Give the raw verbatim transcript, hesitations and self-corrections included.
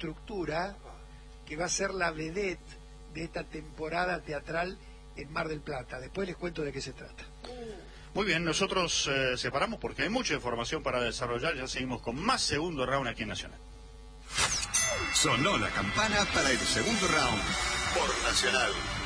estructura que va a ser la vedette de esta temporada teatral en Mar del Plata. Después les cuento de qué se trata. Muy bien, nosotros eh, separamos porque hay mucha información para desarrollar. Ya seguimos con más segundo round aquí en Nacional. Sonó la campana para el segundo round por Nacional.